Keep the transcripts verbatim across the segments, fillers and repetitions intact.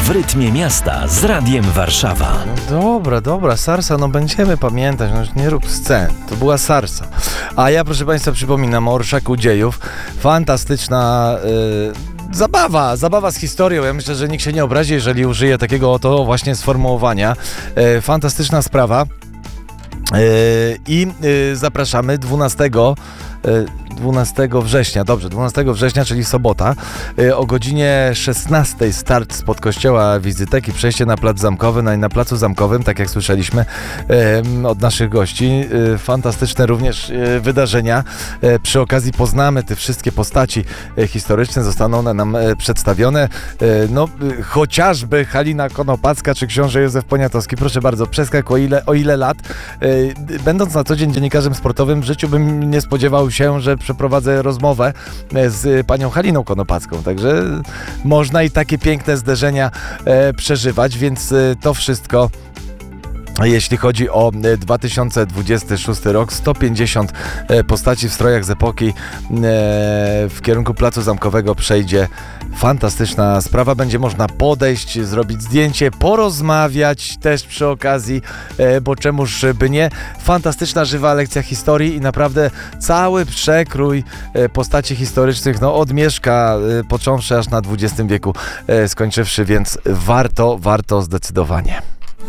W rytmie miasta z Radiem Warszawa. No dobra, dobra, Sarsa, no będziemy pamiętać, no nie rób scen, to była Sarsa. A ja, proszę Państwa, przypominam o Orszaku Dziejów. Fantastyczna yy, zabawa, zabawa z historią. Ja myślę, że nikt się nie obrazi, jeżeli użyje takiego oto właśnie sformułowania. Yy, fantastyczna sprawa. Yy, I yy, zapraszamy dwunastego września, dobrze, dwunastego września, czyli sobota, o godzinie szesnastej start spod kościoła Wizytek i przejście na Plac Zamkowy. No i na Placu Zamkowym, tak jak słyszeliśmy od naszych gości, fantastyczne również wydarzenia. Przy okazji poznamy te wszystkie postaci historyczne, zostaną one nam przedstawione. No, chociażby Halina Konopacka czy książę Józef Poniatowski. Proszę bardzo, przeskak o ile, o ile lat. Będąc na co dzień dziennikarzem sportowym, w życiu bym nie spodziewał się, że przeprowadzę rozmowę z panią Haliną Konopacką, także można i takie piękne zderzenia e, przeżywać, więc e, to wszystko. Jeśli chodzi o dwa tysiące dwudziesty szósty rok, sto pięćdziesiąt postaci w strojach z epoki w kierunku Placu Zamkowego przejdzie. Fantastyczna sprawa, będzie można podejść, zrobić zdjęcie, porozmawiać też przy okazji, bo czemuż by nie. Fantastyczna, żywa lekcja historii i naprawdę cały przekrój postaci historycznych, no od Mieszka, począwszy aż na dwudziestym wieku skończywszy, więc warto, warto zdecydowanie.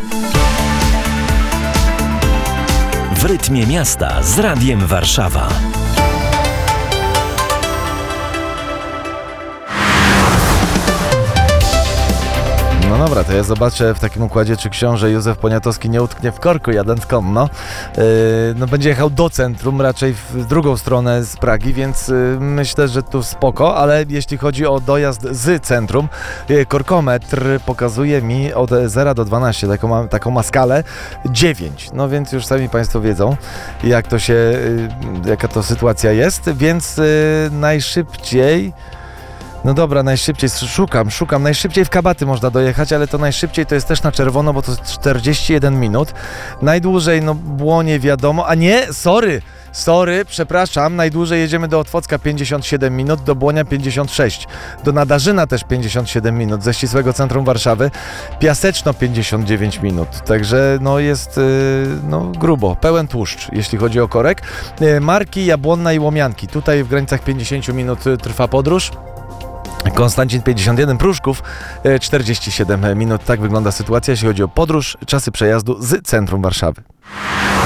W rytmie miasta z Radiem Warszawa. No dobra, to ja zobaczę w takim układzie, czy książę Józef Poniatowski nie utknie w korku jadąc konno. Yy, no będzie jechał do centrum, raczej w drugą stronę z Pragi, więc yy, myślę, że tu spoko, ale jeśli chodzi o dojazd z centrum, yy, korkometr pokazuje mi od zera do dwunastu, taką ma, taką ma skalę dziewięć. No więc już sami Państwo wiedzą, jak to się, yy, jaka to sytuacja jest, więc yy, najszybciej... No dobra, najszybciej, szukam, szukam, najszybciej w Kabaty można dojechać, ale to najszybciej to jest też na czerwono, bo to czterdzieści jeden minut. Najdłużej, no Błonie wiadomo, a nie, sorry, sorry, przepraszam, najdłużej jedziemy do Otwocka pięćdziesiąt siedem minut, do Błonia pięćdziesiąt sześć, do Nadarzyna też pięćdziesiąt siedem minut, ze ścisłego centrum Warszawy, Piaseczno pięćdziesiąt dziewięć minut, także no jest yy, no grubo, pełen tłuszcz, jeśli chodzi o korek. Yy, Marki, Jabłonna i Łomianki, tutaj w granicach pięćdziesiąt minut trwa podróż. Konstancin pięćdziesiąt jeden, Pruszków czterdzieści siedem minut. Tak wygląda sytuacja, jeśli chodzi o podróż, czasy przejazdu z centrum Warszawy.